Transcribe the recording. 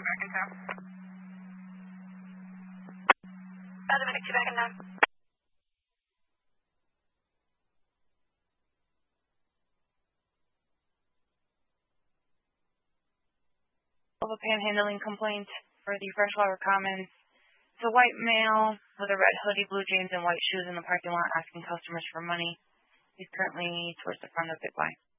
American Town. Dominic to American Town. Of a panhandling complaint for the Freshwater Commons. It's a white male with a red hoodie, blue jeans, and white shoes in the parking lot asking customers for money. He's currently towards the front of Big Y.